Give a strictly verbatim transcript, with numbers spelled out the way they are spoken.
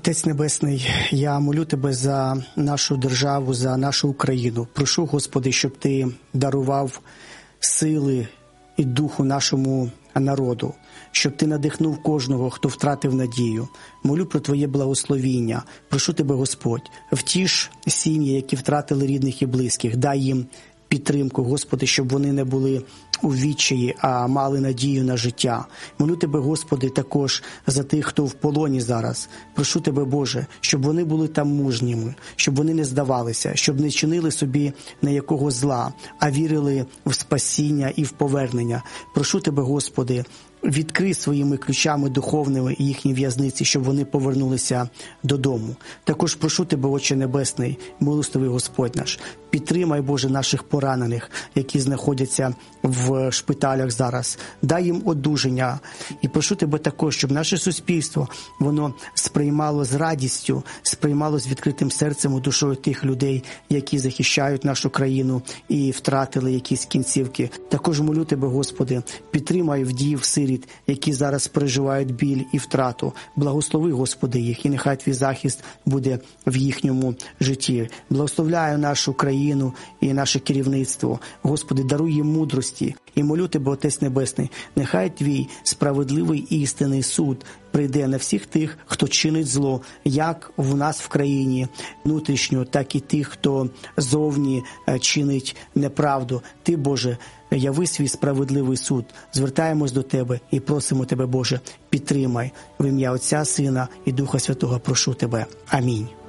Отець Небесний, я молю Тебе за нашу державу, за нашу Україну. Прошу, Господи, щоб Ти дарував сили і духу нашому народу, щоб Ти надихнув кожного, хто втратив надію. Молю про Твоє благословіння. Прошу Тебе, Господь, втіш сім'ї, які втратили рідних і близьких. Дай їм підтримку, Господи, щоб вони не були у відчаї, а мали надію на життя. Молю Тебе, Господи, також за тих, хто в полоні зараз. Прошу Тебе, Боже, щоб вони були там мужніми, щоб вони не здавалися, щоб не чинили собі ніякого зла, а вірили в спасіння і в повернення. Прошу Тебе, Господи, відкрий своїми ключами духовними їхні в'язниці, щоб вони повернулися додому. Також прошу Тебе, Отче Небесний, милостивий Господь наш, підтримай, Боже, наших поранених, які знаходяться в шпиталях зараз. Дай їм одужання. І прошу Тебе також, щоб наше суспільство, воно сприймало з радістю, сприймало з відкритим серцем і душою тих людей, які захищають нашу країну і втратили якісь кінцівки. Також молю Тебе, Господи, підтримай вдів, сиріт, які зараз переживають біль і втрату. Благослови, Господи, їх, і нехай Твій захист буде в їхньому житті. Благословляю нашу країну і наше керівництво. Господи, даруй їм мудрості. І молю Тебе, Отець Небесний, нехай Твій справедливий і істинний суд прийде на всіх тих, хто чинить зло, як в нас в країні внутрішньо, так і тих, хто зовні чинить неправду. Ти, Боже, яви свій справедливий суд. Звертаємось до Тебе і просимо Тебе, Боже, підтримай. В ім'я Отця, Сина і Духа Святого прошу Тебе. Амінь.